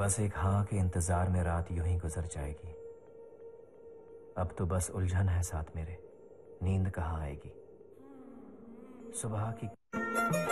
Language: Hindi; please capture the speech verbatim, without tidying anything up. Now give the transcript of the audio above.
बस एक हाँ के इंतजार में रात यूं ही गुजर जाएगी। अब तो बस उलझन है साथ मेरे, नींद कहाँ आएगी। सुबह की